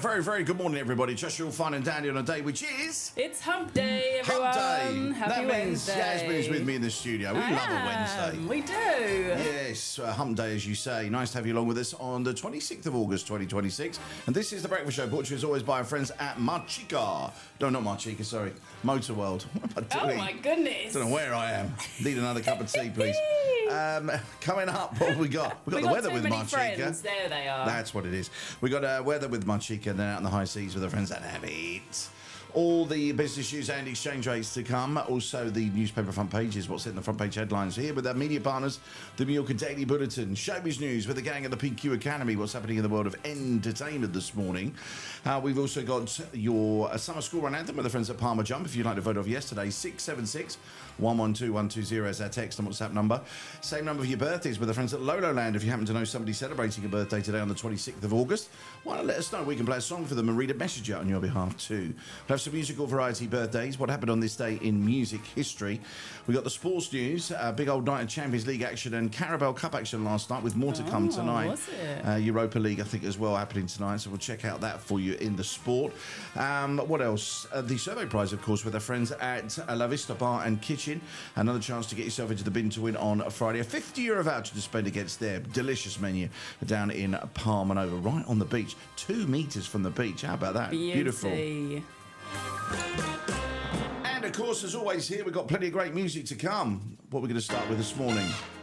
very, very good morning, everybody. Just your fun and dandy on a day which is... It's Hump Day, everyone. Hump Day. Happy that means Wednesday. Yasmin is with me in the studio. We love a Wednesday. We do. Yes, Hump Day, as you say. Nice to have you along with us on the 26th of August, 2026. And this is The Breakfast Show, brought to you as always by our friends at Marchica. No, not Marchica, sorry. Motor World. What am I doing? Oh, my goodness. I don't know where I am. Need another cup of tea, please. Coming up, what have we got? We've got the weather too with many Marchica. friends. There they are. That's what it is. We got weather with Marchica, and then out in the high seas with our friends at Have It. All the business news and exchange rates to come. Also, the newspaper front pages, what's in the front page headlines here with our media partners, the Mallorca Daily Bulletin, Showbiz News with the gang at the PQ Academy, what's happening in the world of entertainment this morning. We've also got your summer school run anthem with the friends at Palmer Jump. If you'd like to vote off yesterday, 676 112 120 is our text and WhatsApp number. Same number for your birthdays with the friends at Lolo Land. If you happen to know somebody celebrating a birthday today on the 26th of August, why not let us know? We can play a song for them and read a message out on your behalf too. We'll have some musical variety birthdays. What happened on this day in music history? We got the sports news, big old night of Champions League action and Carabao Cup action last night, with more to come tonight. Was it? Europa League, I think, as well happening tonight. So we'll check out that for you in the sport. What else? The survey prize, of course, with our friends at La Vista Bar and Kitchen. Another chance to get yourself into the bin to win on Friday. A €50 voucher to spend against their delicious menu down in Palm Over, right on the beach, 2 meters from the beach. How about that? Beautiful. And of course, as always, here we've got plenty of great music to come. What we're going to start with this morning.